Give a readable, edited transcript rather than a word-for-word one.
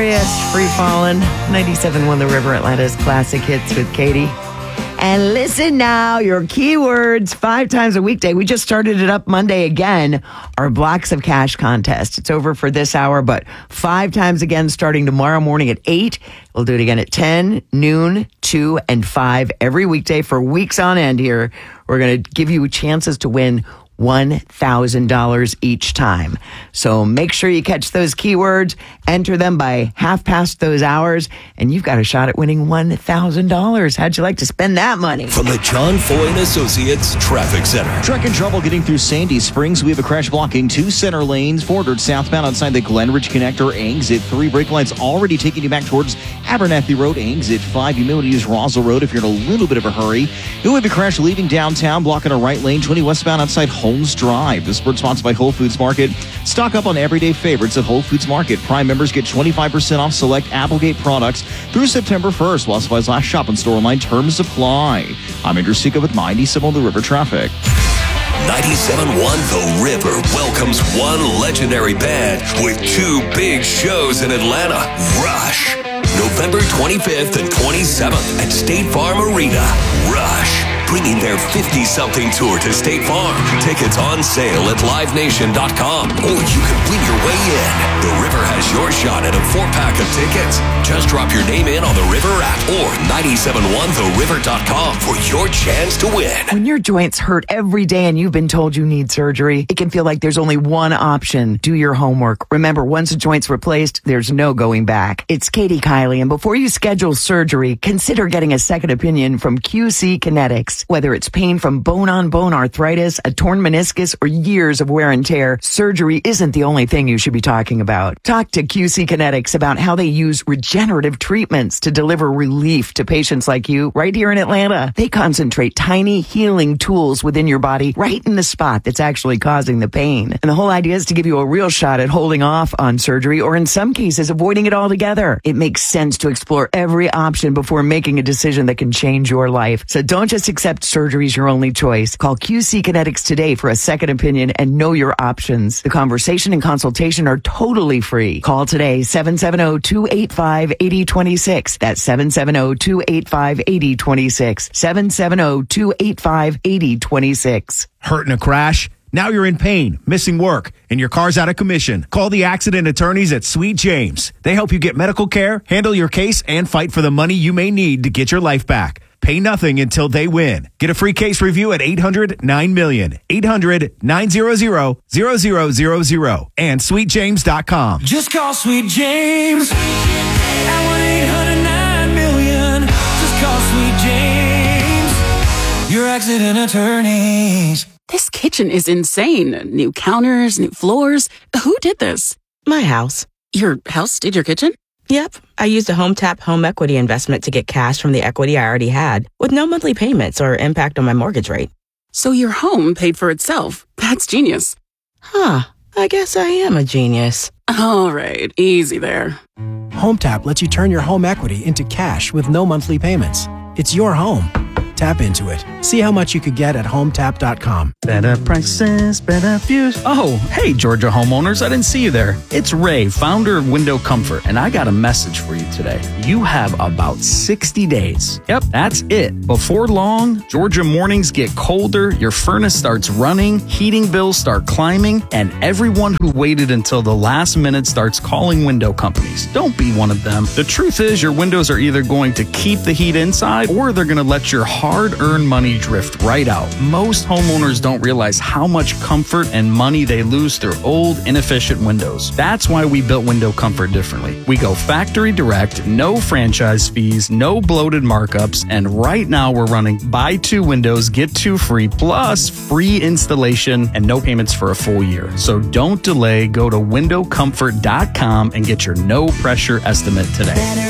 Aquarius, Free Fallin', 97.1 The River, Atlanta's classic hits with Katie. And listen now, your keywords 5 times a weekday. We just started it up Monday again, our Blocks of Cash contest. It's over for this hour, but 5 times again starting tomorrow morning at 8. We'll do it again at 10, noon, 2, and 5 every weekday for weeks on end here. We're going to give you chances to win $1,000 each time. So make sure you catch those keywords, enter them by 1/2 those hours, and you've got a shot at winning $1,000. How'd you like to spend that money? From the John Foy and Associates Traffic Center. Truck in trouble getting through Sandy Springs. We have a crash blocking 2 center lanes. Forward southbound outside the Glenridge Connector. Exit 3. Brake lights already taking you back towards Abernathy Road. Exit 5. You may want to use Roswell Road if you're in a little bit of a hurry. We have a crash leaving downtown, blocking a right lane. 20 westbound outside Holmes Drive. This is sponsored by Whole Foods Market. Stock up on everyday favorites at Whole Foods Market. Prime members get 25% off select Applegate products through September 1st. While supplies last, shop in store online. Terms apply. I'm Andrew Sika with 97 The River Traffic. 97.1 The River welcomes one legendary band with 2 big shows in Atlanta. Rush, November 25th and 27th at State Farm Arena. Rush, bringing their 50-something tour to State Farm. Tickets on sale at livenation.com, or you can win your way in. The River has your shot at a 4-pack of tickets. Just drop your name in on the River app or 971theriver.com for your chance to win. When your joints hurt every day and you've been told you need surgery, it can feel like there's only one option. Do your homework. Remember, once a joint's replaced, there's no going back. It's Katie Kiley, and before you schedule surgery, consider getting a second opinion from QC Kinetics. Whether it's pain from bone-on-bone arthritis, a torn meniscus, or years of wear and tear, surgery isn't the only thing you should be talking about. Talk to QC Kinetics about how they use regenerative treatments to deliver relief to patients like you right here in Atlanta. They concentrate tiny healing tools within your body right in the spot that's actually causing the pain. And the whole idea is to give you a real shot at holding off on surgery, or in some cases, avoiding it altogether. It makes sense to explore every option before making a decision that can change your life. So don't just accept surgery is your only choice. Call QC Kinetics today for a second opinion and know your options. The conversation and consultation are totally free. Call today, 770-285-8026. That's 770-285-8026. 770-285-8026. Hurt in a crash? Now you're in pain, missing work, and your car's out of commission. Call the accident attorneys at Sweet James. They help you get medical care, handle your case, and fight for the money you may need to get your life back. Pay nothing until they win. Get a free case review at 800-9-MILLION. 800-900-0000 and sweetjames.com. Just call Sweet James at 1-800-9-MILLION. Just call Sweet James, your accident attorneys. This kitchen is insane. New counters, new floors. Who did this? My house. Your house did your kitchen? Yep. I used a HomeTap home equity investment to get cash from the equity I already had with no monthly payments or impact on my mortgage rate. So your home paid for itself. That's genius. Huh. I guess I am a genius. All right. Easy there. HomeTap lets you turn your home equity into cash with no monthly payments. It's your home. Tap into it. See how much you could get at HomeTap.com. Better prices, better views. Oh, hey, Georgia homeowners. I didn't see you there. It's Ray, founder of Window Comfort, and I got a message for you today. You have about 60 days. Yep, that's it. Before long, Georgia mornings get colder, your furnace starts running, heating bills start climbing, and everyone who waited until the last minute starts calling window companies. Don't be one of them. The truth is, your windows are either going to keep the heat inside, or they're going to let your hard-earned money drift right out. Most homeowners don't realize how much comfort and money they lose through old, inefficient windows. That's why we built Window Comfort differently. We go factory direct, no franchise fees, no bloated markups, and right now we're running buy 2 windows, get 2 free, plus free installation and no payments for a full year. So don't delay. Go to windowcomfort.com and get your no-pressure estimate today.